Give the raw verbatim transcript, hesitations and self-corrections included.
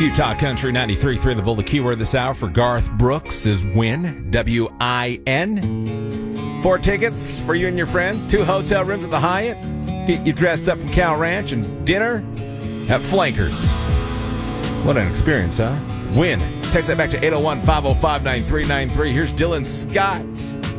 Utah Country ninety-three point three The Bull. The keyword this hour for Garth Brooks is win, W I N. Four tickets for you and your friends. Two hotel rooms at the Hyatt. Get you dressed up from Cow Ranch and dinner at Flankers. What an experience, huh? Win. Text that back to eight oh one, five oh five, nine three nine three. Here's Dylan Scott.